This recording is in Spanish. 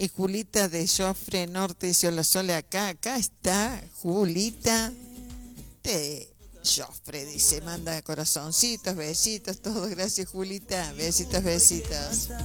Y Julita de Joffre Norte dice: hola Sole, acá está Julita de Joffre, dice, manda corazoncitos, besitos, todo, gracias Julita, besitos.